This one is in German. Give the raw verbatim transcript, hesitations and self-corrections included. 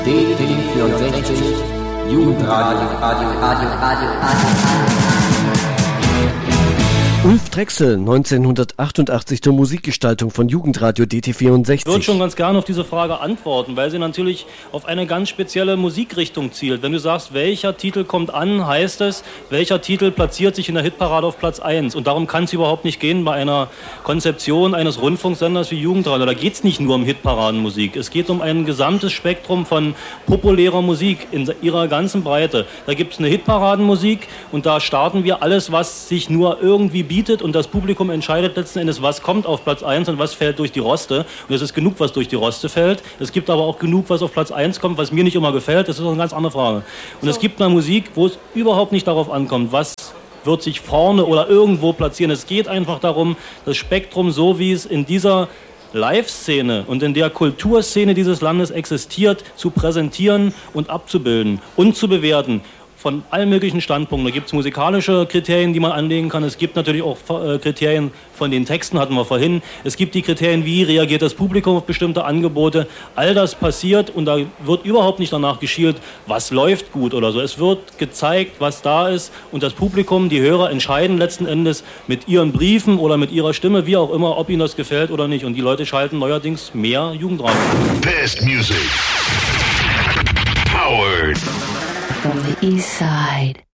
D T vierundsechzig, Jugendradio, Radio, Radio, Radio, Radio. Ulf Drechsel, neunzehnhundertachtundachtzig zur Musikgestaltung von Jugendradio D T vierundsechzig. Ich würde schon ganz gerne auf diese Frage antworten, weil sie natürlich auf eine ganz spezielle Musikrichtung zielt. Wenn du sagst, welcher Titel kommt an, heißt es, welcher Titel platziert sich in der Hitparade auf Platz eins. Und darum kann es überhaupt nicht gehen bei einer Konzeption eines Rundfunksenders wie Jugendradio. Da geht es nicht nur um Hitparadenmusik. Es geht um ein gesamtes Spektrum von populärer Musik in ihrer ganzen Breite. Da gibt es eine Hitparadenmusik und da starten wir alles, was sich nur irgendwie bietet, und das Publikum entscheidet letzten Endes, was kommt auf Platz eins und was fällt durch die Roste. Und es ist genug, was durch die Roste fällt. Es gibt aber auch genug, was auf Platz eins kommt, was mir nicht immer gefällt. Das ist eine ganz andere Frage. Und so. Es gibt eine Musik, wo es überhaupt nicht darauf ankommt, was wird sich vorne oder irgendwo platzieren. Es geht einfach darum, das Spektrum, so wie es in dieser Live-Szene und in der Kulturszene dieses Landes existiert, zu präsentieren und abzubilden und zu bewerten. Von allen möglichen Standpunkten. Da gibt es musikalische Kriterien, die man anlegen kann. Es gibt natürlich auch äh, Kriterien von den Texten, hatten wir vorhin. Es gibt die Kriterien, wie reagiert das Publikum auf bestimmte Angebote. All das passiert und da wird überhaupt nicht danach geschielt, was läuft gut oder so. Es wird gezeigt, was da ist, und das Publikum, die Hörer, entscheiden letzten Endes mit ihren Briefen oder mit ihrer Stimme, wie auch immer, ob ihnen das gefällt oder nicht. Und die Leute schalten neuerdings mehr Jugendradio. Best music. Powered. From the east side.